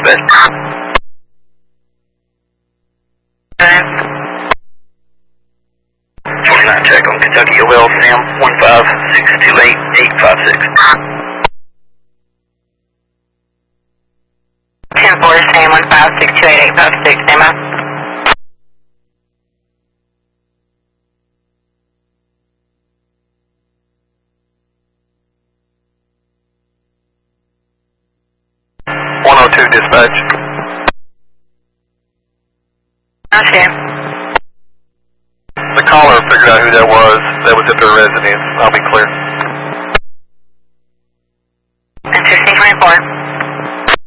dispatch. 29 check on Kentucky OL Sam 15628-856. 10-4 Sam 15628-856, stand by. Dispatch. Okay. The caller figured out who that was at their residence. I'll be clear.